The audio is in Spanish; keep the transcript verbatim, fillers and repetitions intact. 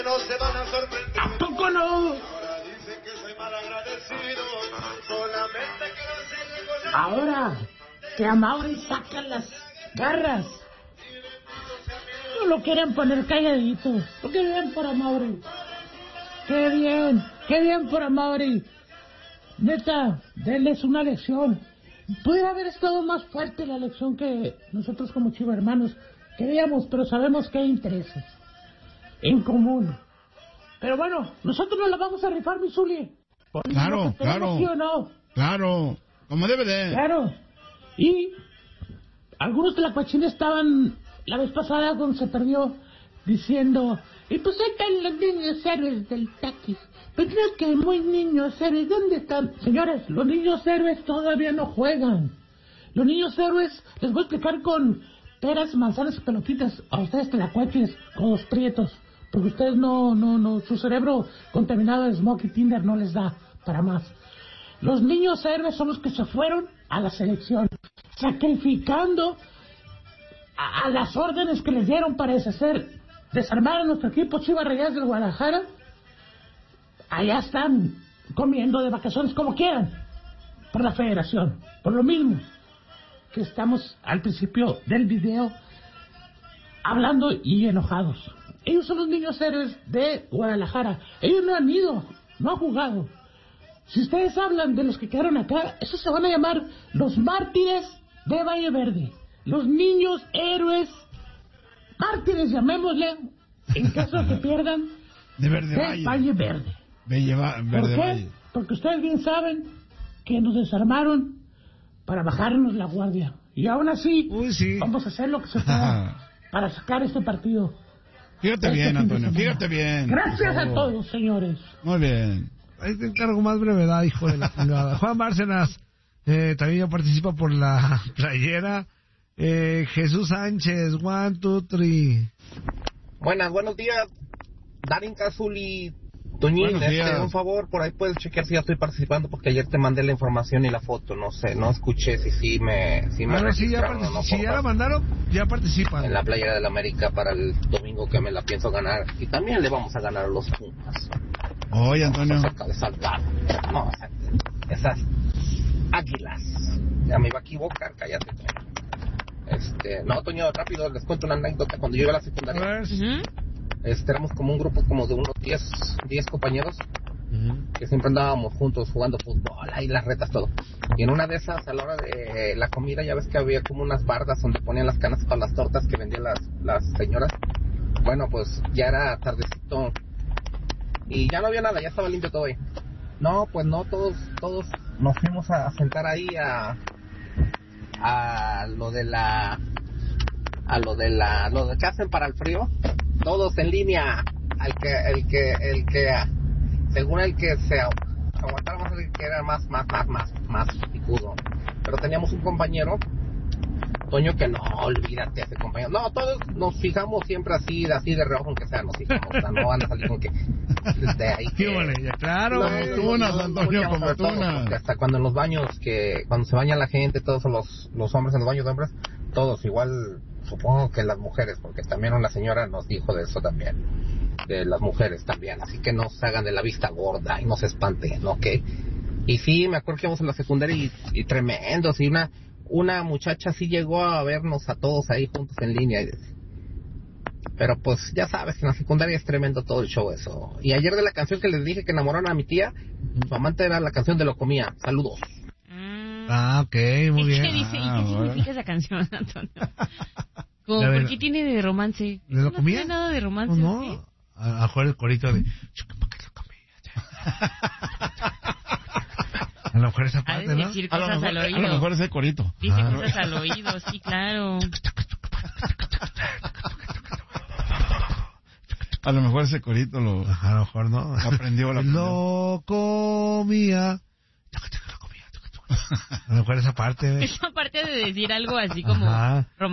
No se van a sorprender. ¿A poco no? Ahora dicen que soy mal agradecido. Solamente quiero decirle con la... Ahora que a Mauri sacan las garras. No lo quieren poner calladito. Qué bien por Amaury. Qué bien, qué bien por Amaury. Neta, denles una lección. Pudiera haber estado más fuerte la lección que nosotros como Chiva hermanos queríamos, pero sabemos que hay intereses en común. Pero bueno, nosotros nos la vamos a rifar, mi Zuli. Claro, claro. ¿Sí o no? Claro, como debe de. Claro. Y algunos de la cochina estaban la vez pasada cuando se perdió diciendo, y pues ahí están los niños héroes del taquis. Pero no es que muy niños héroes, ¿dónde están? Señores, los niños héroes todavía no juegan. Los niños héroes, les voy a explicar con peras, manzanas y pelotitas a ustedes tlacuaches, con los prietos, porque ustedes no, no, no, su cerebro contaminado de Smoke y Tinder no les da para más. Los niños héroes son los que se fueron a la selección, sacrificando a, a las órdenes que les dieron para deshacer, desarmar a nuestro equipo Chivas Rayadas del Guadalajara. Allá están comiendo de vacaciones como quieran, por la federación, por lo mismo que estamos al principio del video hablando y enojados. Ellos son los niños héroes de Guadalajara. Ellos no han ido, no han jugado. Si ustedes hablan de los que quedaron acá, esos se van a llamar los mártires de Valle Verde. Los niños héroes, mártires llamémosle, en caso de que pierdan, de Verde de Valle. Valle Verde. Valle, ¿Por Verde qué? Valle. Porque ustedes bien saben que nos desarmaron para bajarnos la guardia. Y aún así, Uy, sí. vamos a hacer lo que se pueda para sacar este partido. Fíjate este bien, fin de Antonio, semana. fíjate bien. Gracias a todos, señores. Muy bien. Ahí te encargo más brevedad, hijo de la chingada. Juan Bárcenas eh, también ya participa por la playera. Eh, Jesús Sánchez, one, two, three. Buenas, buenos días. Darín Cazuli, Toñín, Buenos días. este, un favor, por ahí puedes chequear si ya estoy participando, porque ayer te mandé la información y la foto, no sé, no escuché si sí me, si me Bueno, sí, ya, registraron o no, partici- si por ya la favor. mandaron, ya participan. En la Playera de la América para el domingo, que me la pienso ganar, y también le vamos a ganar a los Pumas. Oye, Antonio. Cerca de saltar. No, o sea, esas águilas. Ya me iba a equivocar, cállate. Este, no, Toño, rápido, les cuento una anécdota. Cuando yo iba a la A secundaria, ver. Ujú. este, éramos como un grupo como de unos diez compañeros que siempre andábamos juntos jugando fútbol, ahí las retas, todo. Y en una de esas, a la hora de la comida, ya ves que había como unas bardas donde ponían las canas para las tortas que vendían las, las señoras. Bueno, pues ya era tardecito y ya no había nada, ya estaba limpio todo ahí. No, pues no, todos todos nos fuimos a sentar ahí a a lo de la a lo de la lo de que hacen para el frío, todos en línea, al que el que el que según el que se aguantara más, el que era más más más más más picudo. Pero teníamos un compañero, Toño, que no, olvídate ese compañero. No, todos nos fijamos siempre así, así de reojo, aunque sea, nos fijamos. O sea, no van a salir con que desde ahí. ¿Qué que- vale? Ya, claro. No, Como no, tunas, no, no, Antonio, no, como no, todo, tunas. porque hasta cuando en los baños, que cuando se baña la gente, todos los, los hombres en los baños de hombres, todos igual, supongo que las mujeres, porque también una señora nos dijo de eso también, de las mujeres también, así que no se hagan de la vista gorda y no se espanten, ¿ok? Y sí, me acuerdo que íbamos en la secundaria y, y tremendo, sí, una, una muchacha sí llegó a vernos a todos ahí juntos en línea, y, pero pues ya sabes que en la secundaria es tremendo todo el show eso. Y ayer de la canción que les dije que enamoraron a mi tía, su amante era la canción de Lo Comía. Saludos. Mm. Ah, ok, muy ¿Y bien. qué dice? ¿Y Ah, qué bueno. significa esa canción, Antonio? Como, Ya ¿por ven. qué tiene de romance? ¿De Lo No Comía? tiene nada de romance. No, ¿sí? no. A a jugar el corito de... A lo mejor esa Ha de parte, ¿no? decir A lo, cosas mejor, al a lo oído. mejor ese corito. Dice Ah. cosas al oído, sí, claro. A lo mejor ese corito lo Ajá, a lo mejor no. aprendió. La Lo comía. A lo mejor esa parte. Esa parte de decir algo así como Ajá. romántico.